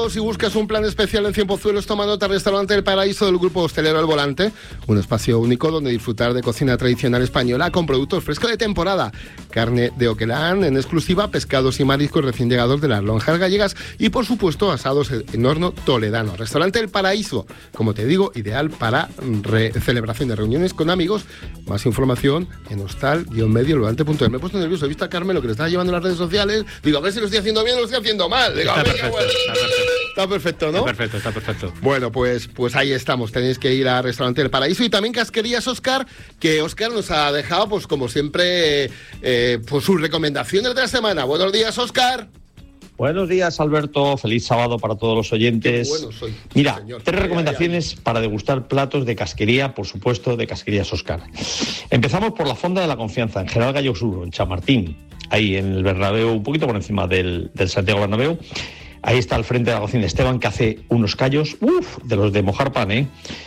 Si buscas un plan especial en Cienpozuelos, toma nota. Restaurante El Paraíso del Grupo Hostelero El Volante, un espacio único donde disfrutar de cocina tradicional española con productos frescos de temporada, carne de Oquelán en exclusiva, pescados y mariscos recién llegados de las lonjas gallegas y por supuesto asados en horno toledano. Restaurante El Paraíso, como te digo, ideal para celebración de reuniones con amigos. Más información en hostal-medioelvolante.es. Me he puesto nervioso, he visto a Carmen lo que le estaba llevando en las redes sociales, digo, a ver si lo estoy haciendo bien o lo estoy haciendo mal. Digo, está perfecto, bueno. Está perfecto, ¿no? Está perfecto. Bueno, pues ahí estamos. Tenéis que ir al Restaurante del Paraíso y también Casquerías Óscar, que Óscar nos ha dejado, pues como siempre, pues sus recomendaciones de la semana. Buenos días, Óscar. Buenos días, Alberto. Feliz sábado para todos los oyentes. Qué bueno soy. Mira, señor. 3 recomendaciones para degustar platos de casquería, por supuesto, de Casquerías Óscar. Empezamos por la Fonda de la Confianza, en General Gallo Sur, en Chamartín, ahí en el Bernabéu, un poquito por encima del Santiago Bernabéu. Ahí está al frente de la cocina Esteban, que hace unos callos, de los de mojar pan,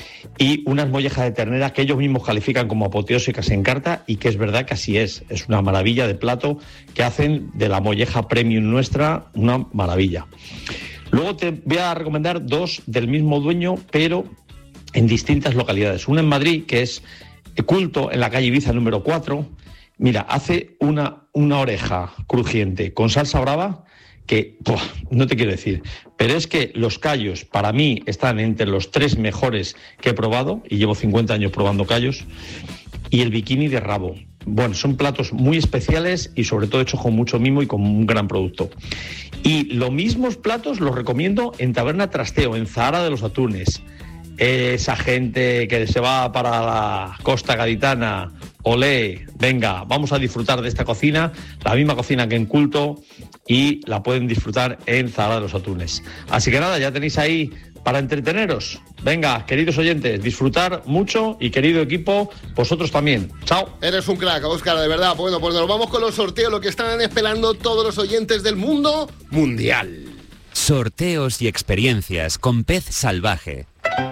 y unas mollejas de ternera que ellos mismos califican como apoteósicas en carta, y que es verdad que así es una maravilla de plato que hacen de la molleja premium nuestra, una maravilla. Luego te voy a recomendar 2 del mismo dueño, pero en distintas localidades. Una en Madrid, que es Culto, en la calle Ibiza número 4. Mira, hace una oreja crujiente con salsa brava, que no te quiero decir, pero es que los callos para mí están entre los 3 mejores que he probado, y llevo 50 años probando callos, y el bikini de rabo. Bueno, son platos muy especiales y sobre todo hechos con mucho mimo y con un gran producto. Y los mismos platos los recomiendo en Taberna Trasteo, en Zahara de los Atunes. Esa gente que se va para la costa gaditana, olé, venga, vamos a disfrutar de esta cocina, la misma cocina que en Culto, y la pueden disfrutar en Zahara de los Atunes. Así que nada, ya tenéis ahí para entreteneros. Venga, queridos oyentes, disfrutar mucho, y querido equipo, vosotros también. Chao. Eres un crack, Óscar, de verdad. Bueno, pues nos vamos con los sorteos, lo que están esperando todos los oyentes del mundo mundial. Sorteos y experiencias con Pez Salvaje.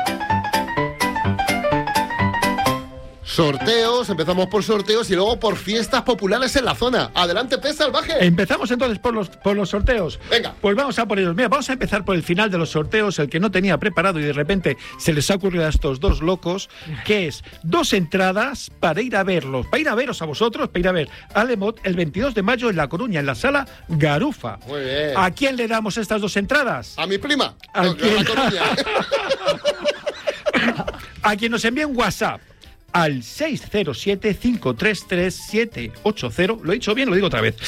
Sorteos, empezamos por sorteos y luego por fiestas populares en la zona. Adelante, Pez Salvaje. Empezamos entonces por los sorteos. Venga. Pues vamos a por ellos. Mira, vamos a empezar por el final de los sorteos, el que no tenía preparado y de repente se les ha ocurrido a estos 2 locos, que es 2 entradas para ir a verlos, para ir a veros a vosotros, para ir a ver a Lemot el 22 de mayo en La Coruña, en la Sala Garufa. Muy bien. ¿A quién le damos estas 2 entradas? A mi prima. ¿A No, quién? a La Coruña. A quien nos envíe un WhatsApp al 607-533-780. ¿Lo he dicho bien? Lo digo otra vez.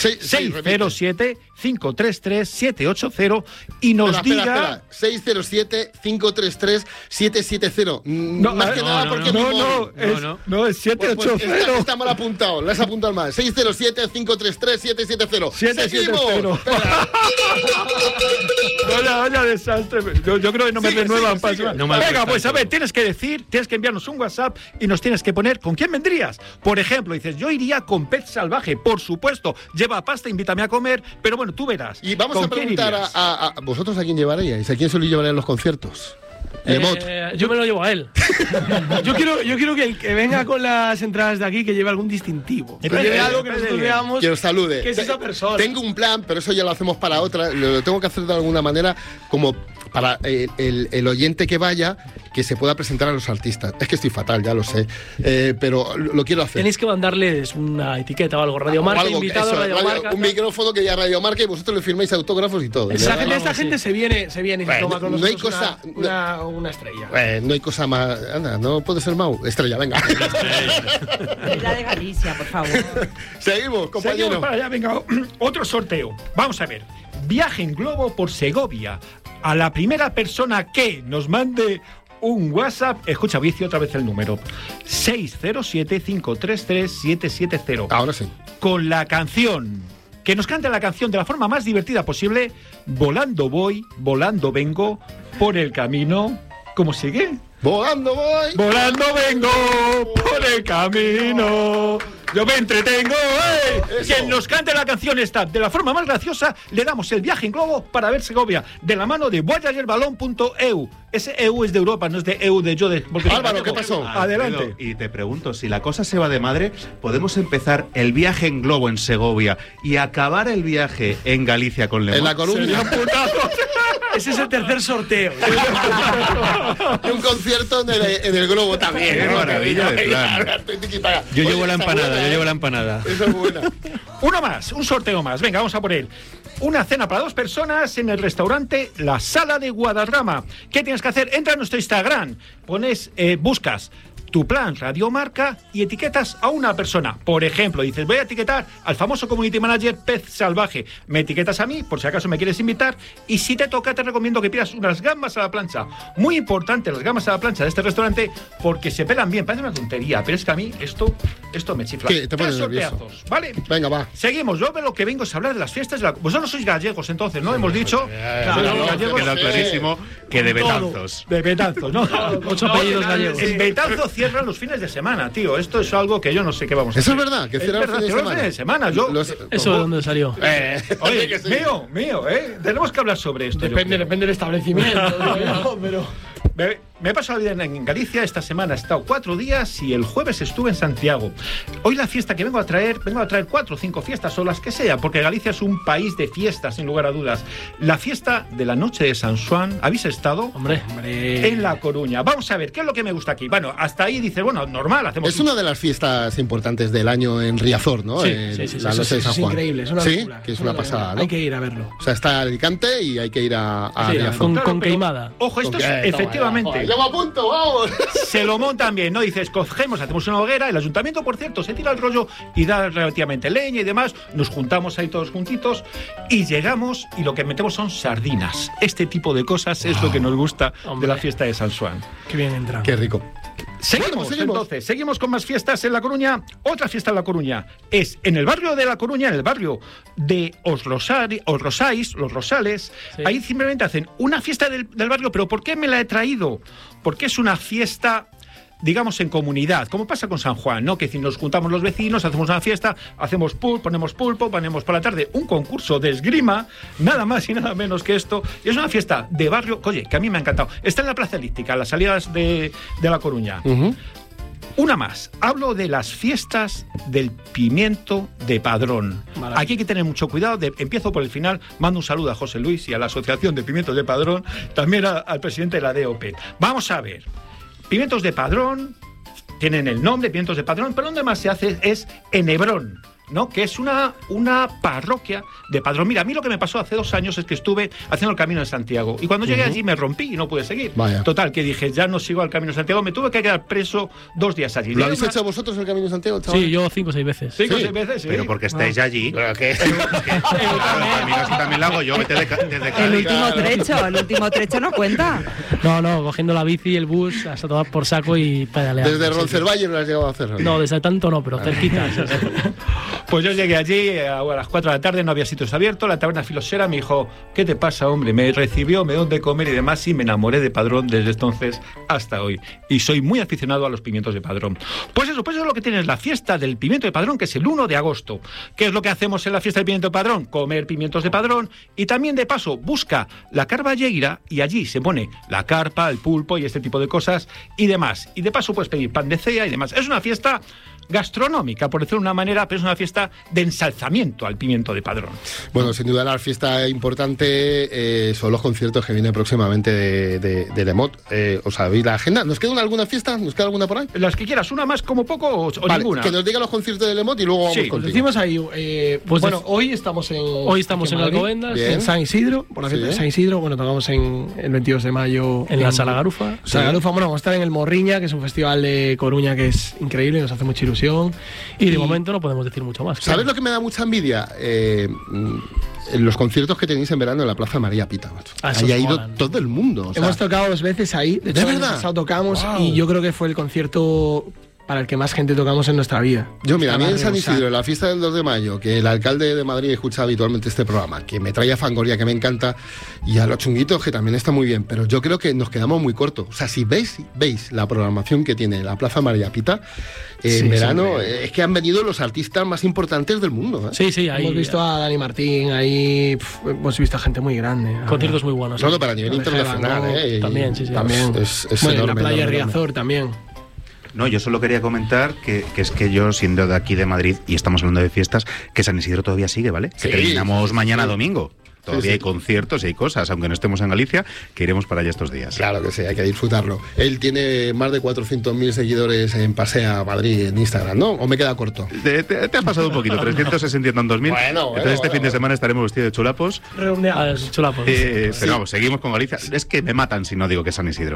607-533-780 y nos diga... Espera. 607-533-770. Más que nada porque... No, es 780. Pues está mal apuntado. Le has apuntado mal. 607-533-770. ¡Seguimos! Vaya desastre. Yo creo que no me renuevan para... Venga, pues a ver, tienes que enviarnos un WhatsApp y nos tienes que poner con quién vendrías. Por ejemplo, dices, yo iría con Pez Salvaje, por supuesto. Lleva pasta, invítame a comer, pero bueno, tú verás. Y vamos a preguntar a vosotros a quién llevaríais, a quién se lo llevarían los conciertos. Yo me lo llevo a él. yo quiero que el que venga con las entradas de aquí que lleve algún distintivo. Que lleve algo que nosotros veamos. Que os salude. Que es esa persona. Tengo un plan, pero eso ya lo hacemos para otra. Lo tengo que hacer de alguna manera, como para el oyente que vaya, que se pueda presentar a los artistas. Es que estoy fatal, ya lo sé, pero lo quiero hacer. Tenéis que mandarles una etiqueta o algo, Radio Marca, invitado a Radio Marca. Un micrófono que ya Radio Marca y vosotros le firmáis autógrafos y todo. Esta gente se viene y se toma con nosotros no hay cosa, una estrella. No hay cosa más... Anda, no puede ser Mau. Estrella, venga. La de Galicia, por favor. Seguimos, compañero. Seguimos para allá, venga, otro sorteo. Vamos a ver. Viaje en globo por Segovia. A la primera persona que nos mande un WhatsApp, escucha, voy a decir otra vez el número, 607-533-770. Ahora sí. Con la canción, que nos cante la canción de la forma más divertida posible, volando voy, volando vengo, por el camino. ¿Cómo sigue? Volando voy, volando vengo, por el camino. Yo me entretengo, Quien nos cante la canción esta de la forma más graciosa, le damos el viaje en globo para ver Segovia, de la mano de voyagerbalón.eu. ese EU es de Europa, no es de EU de yo de... Álvaro, ¿qué pasó? Adelante. Y te pregunto, si la cosa se va de madre, ¿podemos empezar el viaje en globo en Segovia y acabar el viaje en Galicia con Le Mans? En La Coruña. Ese es el tercer sorteo. Y un concierto en el globo también. Qué maravilla de plan. Yo llevo la empanada, Eso es buena. Uno más, un sorteo más. Venga, vamos a por él. Una cena para 2 personas en el restaurante La Sala de Guadarrama. ¿Qué tienes que hacer? Entra a nuestro Instagram, buscas tu plan radiomarca y etiquetas a una persona. Por ejemplo, dices, voy a etiquetar al famoso community manager Pez Salvaje. Me etiquetas a mí, por si acaso me quieres invitar, y si te toca, te recomiendo que pidas unas gambas a la plancha. Muy importante las gambas a la plancha de este restaurante, porque se pelan bien. Parece una tontería, pero es que a mí esto me chifla. ¿Qué? Te pones 3 nervioso. sorteazos, ¿vale? Venga, va. Seguimos. Yo lo que vengo es a hablar de las fiestas de la... Vosotros sois gallegos, entonces, ¿no? Hemos dicho... Claro, gallegos, Queda clarísimo que de Betanzos. de Betanzos, ¿no? 8 apellidos gallegos. En Betanzos cierran los fines de semana, tío. Esto es algo que yo no sé qué vamos a Eso hacer. es verdad, que Es cierran verdad, los cierran los fines de semana. Yo... ¿Eso de dónde salió? Oye, que sí. mío, Tenemos que hablar sobre esto. Depende del establecimiento. Pero... Me he pasado la vida en Galicia. Esta semana he estado 4 días y el jueves estuve en Santiago. Hoy la fiesta que vengo a traer 4 o 5 fiestas o las que sea, porque Galicia es un país de fiestas, sin lugar a dudas. La fiesta de la noche de San Juan, ¿habéis estado? Hombre. En La Coruña. Vamos a ver, ¿qué es lo que me gusta aquí? Bueno, hasta ahí dices, bueno, normal, hacemos... Es una de las fiestas importantes del año en Riazor, ¿no? Sí, La noche de San Juan. Es increíble, es una sí, locura. que es una pasada, ¿no? Hay que ir a verlo. O sea, está Alicante y hay que ir a Sí, Riazor. con pero, queimada. Ojo, esto ¿Con es qué? efectivamente... ¡Llevo a punto, vamos! Se lo montan bien, ¿no? Dices, cogemos, hacemos una hoguera, el ayuntamiento, por cierto, se tira el rollo y da relativamente leña y demás, nos juntamos ahí todos juntitos y llegamos y lo que metemos son sardinas. Este tipo de cosas es lo que nos gusta de la fiesta de San Juan. Qué bien entra. Qué rico. Seguimos. Entonces, seguimos con más fiestas en La Coruña. Otra fiesta en La Coruña es en el barrio de La Coruña, en el barrio de Los Rosales. Sí. Ahí simplemente hacen una fiesta del barrio, pero ¿por qué me la he traído? Porque es una fiesta, digamos, en comunidad, como pasa con San Juan, ¿no? Que si nos juntamos los vecinos, hacemos una fiesta, ponemos pulpo, ponemos por la tarde un concurso de esgrima, nada más y nada menos que esto. Y es una fiesta de barrio, oye, que a mí me ha encantado. Está en la Plaza Elíptica, a las salidas de La Coruña. Una más, hablo de las fiestas del pimiento de Padrón. Maravilla. Aquí hay que tener mucho cuidado, empiezo por el final, mando un saludo a José Luis y a la Asociación de Pimientos de Padrón, también al presidente de la DOP. Vamos a ver, pimientos de Padrón, tienen el nombre, pimientos de Padrón, pero donde más se hace es en Hebrón, ¿no? Que es una parroquia de Padrón. Mira, a mí lo que me pasó hace 2 años es que estuve haciendo el Camino de Santiago y cuando llegué allí me rompí y no pude seguir. Vaya. Total, que dije, ya no sigo al Camino de Santiago, me tuve que quedar preso 2 días allí. ¿Lo habéis hecho vosotros el Camino de Santiago, chaval? Sí, yo 5 o 6 veces. 5 o 6 veces, sí. Pero porque estáis allí. ¿Pero qué? Claro, el camino así también lo hago yo, desde El Cádiz. último trecho no cuenta. No, cogiendo la bici, el bus, hasta tomar por saco y pedaleando. Desde Sí, Roncesvalles no lo has llegado a hacer. No, desde tanto no, pero cerquita. Sí. Pues yo llegué allí a las 4 de la tarde, no había sitios abiertos, la taberna filosera me dijo, ¿qué te pasa, hombre? Me recibió, me dio de comer y demás y me enamoré de Padrón desde entonces hasta hoy. Y soy muy aficionado a los pimientos de Padrón. Pues eso es lo que tiene, es la fiesta del pimiento de Padrón, que es el 1 de agosto. ¿Qué es lo que hacemos en la fiesta del pimiento de Padrón? Comer pimientos de Padrón y también de paso busca la carballeira y allí se pone la carpa, el pulpo y este tipo de cosas y demás. Y de paso puedes pedir pan de cea y demás. Es una fiesta gastronómica, por decirlo de una manera, pero es una fiesta de ensalzamiento al pimiento de Padrón. Bueno, sin duda la fiesta importante son los conciertos que vienen próximamente de Le Mot. ¿Os sabéis la agenda? ¿Nos queda alguna fiesta? ¿Nos queda alguna por ahí? Las que quieras, una más como poco o Vale, ninguna. que nos digan los conciertos de Le Mot y luego vamos Sí, contigo. Decimos ahí, Pues bueno, hoy estamos en en Alcobendas, Bien. en San Isidro, por la fiesta Sí. de San Isidro. Bueno, tocamos el 22 de mayo en la Sala Garufa. Sala Garufa. Bueno, vamos a estar en el Morriña, que es un festival de Coruña que es increíble, nos hace mucha ilusión. Y de momento no podemos decir mucho más. ¿Sabes lo que me da mucha envidia? En los conciertos que tenéis en verano en la Plaza María Pita, macho. Ah, esos Ahí ha ido molan. todo el mundo. O sea, Hemos tocado 2 veces ahí, de hecho el año verdad? pasado tocamos Wow. y yo creo que fue el concierto para el que más gente tocamos en nuestra vida. Yo, mira, a mí en San Isidro, en la fiesta del 2 de mayo, que el alcalde de Madrid escucha habitualmente este programa, que me trae a Fangoria, que me encanta, y a los chunguitos, que también está muy bien, pero yo creo que nos quedamos muy cortos. O sea, si veis la programación que tiene la Plaza María Pita, en verano, es que han venido los artistas más importantes del mundo. Sí, ahí hemos visto a Dani Martín, ahí hemos visto a gente muy grande. Conciertos muy buenos. No, para nivel internacional, También, sí. También. Es bueno, enorme, la playa enorme. Riazor también. No, yo solo quería comentar que es que yo, siendo de aquí de Madrid, y estamos hablando de fiestas, que San Isidro todavía sigue, ¿vale? Sí, que terminamos mañana sí. domingo. Todavía hay conciertos y hay cosas, aunque no estemos en Galicia, que iremos para allá estos días. Claro que sí, hay que disfrutarlo. Él tiene más de 400.000 seguidores en Pasea Madrid en Instagram, ¿no? ¿O me queda corto? Te ha pasado un poquito, 362.000. Bueno, Entonces este fin de semana estaremos vestidos de chulapos. Redondeados, chulapos. Pero vamos, seguimos con Galicia. Es que me matan si no digo que es San Isidro.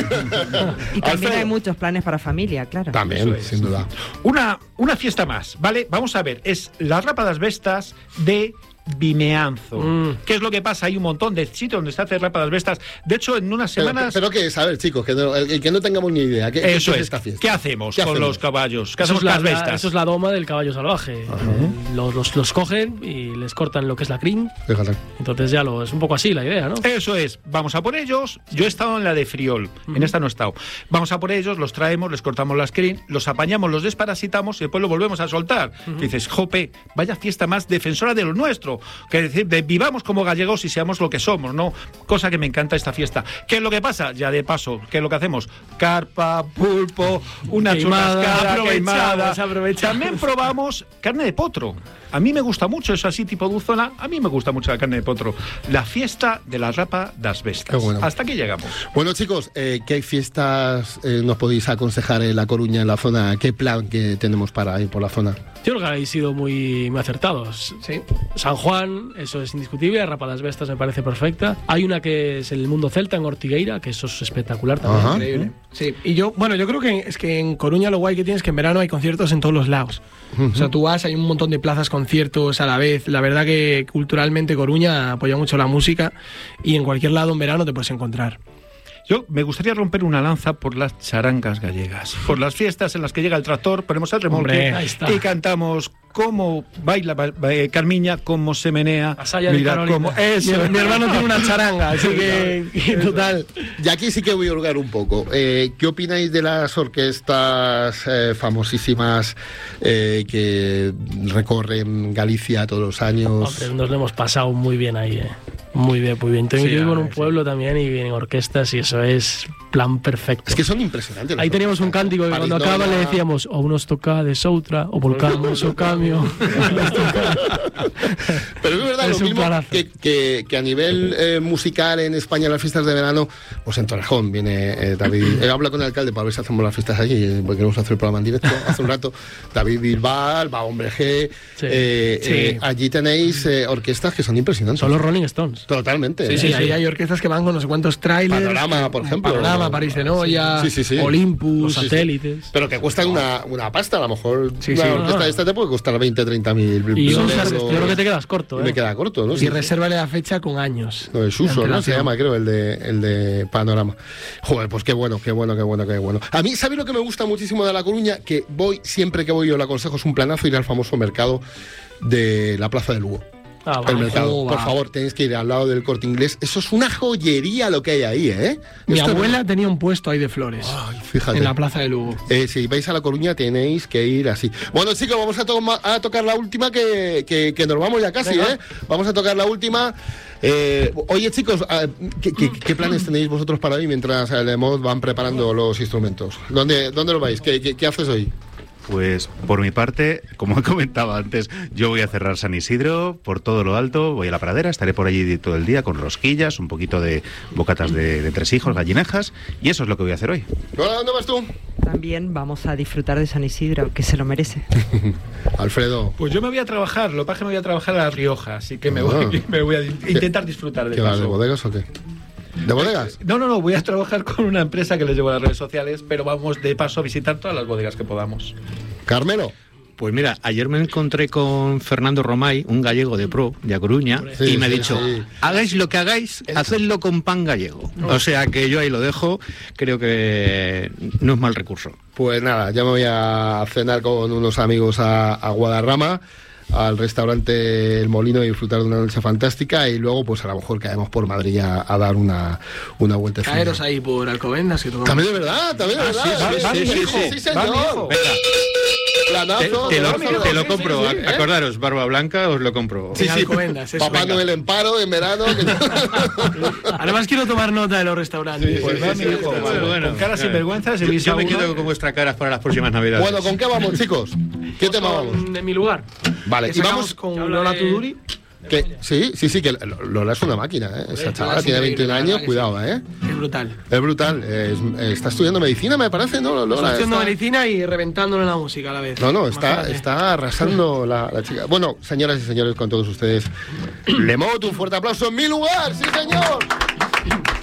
Y también hay muchos planes para familia, claro. También, sin duda. Una fiesta más, ¿vale? Vamos a ver, es las Rápadas Vestas de Vimianzo. ¿Qué es lo que pasa? Hay un montón de sitios donde se hacen Rápadas Vestas. De hecho, en unas semanas... Pero ¿qué es? A ver, chicos, que no tengamos ni idea. ¿Qué Eso es es. esta fiesta? ¿Qué hacemos con los caballos? ¿Qué Eso hacemos es con las vestas? eso es la doma del caballo salvaje. Los cogen y les cortan lo que es la crin. Fíjate. Entonces ya es un poco así la idea, ¿no? Eso es, vamos a por ellos. Yo he estado en la de Friol, en esta no he estado. Vamos a por ellos, los traemos, les cortamos las crin, los apañamos, los desparasitamos y después los volvemos a soltar. Y dices, jope, vaya fiesta más defensora de lo nuestro. Que decir, vivamos como gallegos y seamos lo que somos, ¿no? Cosa que me encanta esta fiesta. ¿Qué es lo que pasa? Ya de paso, ¿qué es lo que hacemos? Carpa, pulpo, una churrascada, queimada. También probamos carne de potro. A mí me gusta mucho eso así tipo dulzona. A mí me gusta mucho la carne de potro. La fiesta de la Rapa das Vestas. Qué bueno. Hasta aquí llegamos. Bueno, chicos, ¿qué fiestas nos podéis aconsejar en La Coruña, en la zona? ¿Qué plan que tenemos para ir por la zona? Yo creo que habéis sido muy acertados. Sí. San Juan, eso es indiscutible. Rápadas Vestas me parece perfecta. Hay una que es el Mundo Celta en Ortigueira, que eso es espectacular también. Ajá. Increíble. Sí, y yo creo que es que en Coruña lo guay que tienes es que en verano hay conciertos en todos los lados. O sea, tú vas, hay un montón de plazas, conciertos a la vez. La verdad que culturalmente Coruña apoya mucho la música y en cualquier lado en verano te puedes encontrar. Yo me gustaría romper una lanza por las charangas gallegas, por las fiestas en las que llega el tractor, ponemos el remolque. Hombre, ahí está. Y cantamos cómo baila Carmiña, cómo se menea. Asaya de Carolina. Cómo... Eso. Mi hermano tiene una charanga, así que total. Y aquí sí que voy a hurgar un poco. ¿Qué opináis de las orquestas famosísimas que recorren Galicia todos los años? Hombre, nos lo hemos pasado muy bien ahí, Muy bien, muy bien. Yo vivo en un pueblo también y vienen orquestas y eso es plan perfecto. Es que son impresionantes. Ahí teníamos un cántico que cuando acaba le decíamos o unos toca de Soutra o volcamos o cambio. Pero es verdad, Es lo un mismo planazo. que a nivel musical en España, en las fiestas de verano, pues en Torrejón viene David. Habla con el alcalde para ver si hacemos las fiestas allí, porque queremos hacer el programa en directo. Hace un rato, David Bilbao, va Hombre G. Sí. Allí tenéis orquestas que son impresionantes. Son los Rolling Stones. Totalmente. Sí, ahí hay orquestas que van con no sé cuántos trailers. Panorama, por ejemplo. Panorama, París de Noia, Sí. Olympus, Los satélites. Pero que cuestan una pasta, a lo mejor Sí, una sí. orquesta de esta te puede costar 20-30.000 Y euros. yo creo que te quedas corto, Y me queda corto, ¿no? Y resérvale la fecha con años. No, es Uso, ¿no? Se Antelación. llama, creo, el de Panorama. Joder, pues qué bueno. A mí, ¿sabes lo que me gusta muchísimo de La Coruña? Que siempre que voy yo le aconsejo, es un planazo ir al famoso mercado de la Plaza de Lugo. El mercado, por favor, tenéis que ir al lado del Corte Inglés. Eso es una joyería lo que hay ahí, ¿eh? Mi Esto abuela tenía un puesto ahí de flores. Ay, fíjate. En la Plaza de Lugo. Si vais a La Coruña tenéis que ir así. Bueno, chicos, vamos a tocar la última que nos vamos ya casi, Venga. ¿eh? Vamos a tocar la última. Oye, chicos, ¿qué planes tenéis vosotros para hoy mientras Lemot van preparando los instrumentos? ¿Dónde los vais? ¿Qué haces hoy? Pues por mi parte, como he comentado antes, yo voy a cerrar San Isidro por todo lo alto, voy a la pradera, estaré por allí todo el día con rosquillas, un poquito de bocatas de entresijos, gallinejas, y eso es lo que voy a hacer hoy. Hola, ¿dónde vas tú? También vamos a disfrutar de San Isidro, que se lo merece. Alfredo. Pues yo me voy a trabajar, lo que pasa es que me voy a trabajar a La Rioja, así que me voy a intentar disfrutar de ¿Qué vas, paso. de bodegas o qué? ¿De bodegas? No, voy a trabajar con una empresa que les llevo a las redes sociales, pero vamos de paso a visitar todas las bodegas que podamos. Carmelo. Pues mira, ayer me encontré con Fernando Romay, un gallego de Pro, de A Coruña, y me ha dicho, hagáis lo que hagáis, hacedlo con pan gallego. O sea que yo ahí lo dejo, creo que no es mal recurso. Pues nada, ya me voy a cenar con unos amigos a Guadarrama, al restaurante El Molino, y disfrutar de una noche fantástica, y luego pues a lo mejor caemos por Madrid a dar una vuelta. Caeros ahí por Alcobendas, que tomamos. También de verdad, sí, señor. Te lo compro, acordaros, Barba Blanca, os lo compro. Sí, Papá Noel en paro, en verano. Además quiero tomar nota de los restaurantes. Pues va, mi hijo, con cara sin vergüenza. Yo me quedo con vuestra cara para las próximas Navidades. Bueno, ¿con qué vamos, chicos? ¿Qué tema vamos? En mi lugar. Vale, y vamos con Lola Tuduri. Que, sí, que Lola es una máquina, ¿eh? Esa chavala tiene 21 años, cuidado, ¿eh? Es brutal. Es brutal. Está estudiando medicina, me parece, ¿no, Lola? Está estudiando medicina y reventándolo en la música a la vez. No, está arrasando la chica. Bueno, señoras y señores, con todos ustedes, Le Mot, un fuerte aplauso en mi lugar, ¡sí, señor!